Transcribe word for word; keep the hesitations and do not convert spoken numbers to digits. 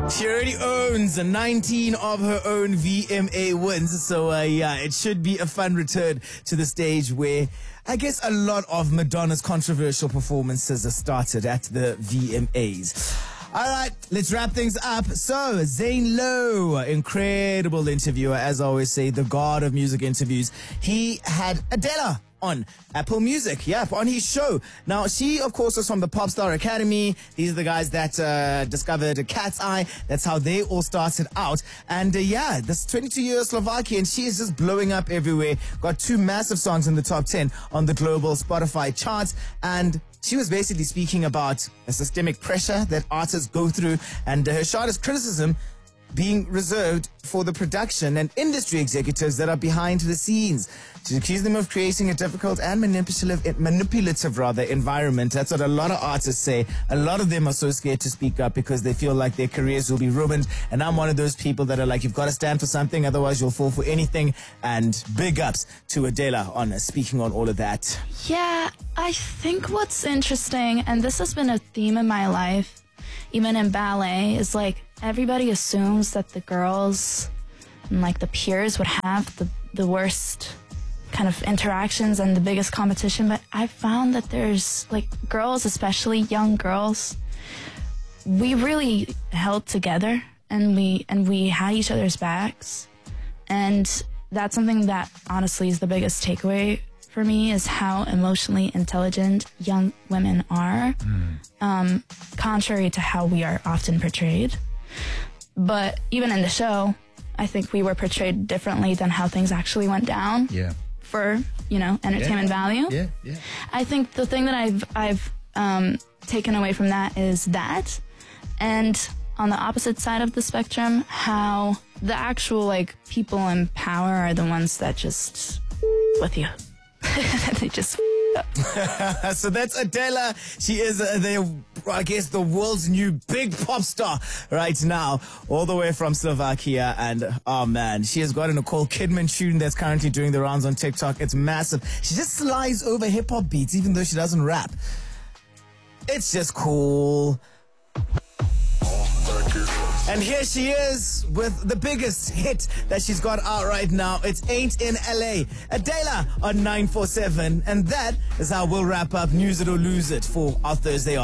She already owns nineteen of her own V M A wins. So, uh, yeah, it should be a fun return to the stage where I guess a lot of Madonna's controversial performances are started at the V M As. All right, let's wrap things up. So, Zane Lowe, incredible interviewer, as I always say, the god of music interviews. He had Adela on Apple Music, yep, on his show. Now, she, of course, was from the Popstar Academy. These are the guys that uh, discovered Cat's Eye. That's how they all started out. And, uh, yeah, this twenty-two-year Slovakian, she is just blowing up everywhere. Got two massive songs in the top ten on the global Spotify charts. And she was basically speaking about the systemic pressure that artists go through, and uh, her sharpest criticism being reserved for the production and industry executives that are behind the scenes. She accused them of creating a difficult and manipulative, manipulative rather, environment. That's what a lot of artists say. A lot of them are so scared to speak up because they feel like their careers will be ruined. And I'm one of those people that are like, you've got to stand for something, otherwise you'll fall for anything. And big ups to Adela on uh, speaking on all of that. Yeah, I think what's interesting, and this has been a theme in my life, even in ballet, is like everybody assumes that the girls and like the peers would have the, the worst kind of interactions and the biggest competition, but I found that there's like girls, especially young girls, we really held together and we and we had each other's backs, and that's something that honestly is the biggest takeaway for me, is how emotionally intelligent young women are, mm. um, contrary to how we are often portrayed. But even in the show, I think we were portrayed differently than how things actually went down. Yeah. For, you know, entertainment yeah. value. Yeah, yeah. I think the thing that I've I've um, taken away from that is that, and on the opposite side of the spectrum, how the actual like people in power are the ones that just with you. They just up. So that's Adela. She is, uh, the, I guess, the world's new big pop star right now, all the way from Slovakia. And, oh, man, she has got a Nicole Kidman tune that's currently doing the rounds on TikTok. It's massive. She just slides over hip-hop beats, even though she doesn't rap. It's just cool. And here she is with the biggest hit that she's got out right now. It's Ain't in L A. Adela on nine four seven. And that is how we'll wrap up News It or Lose It for our Thursday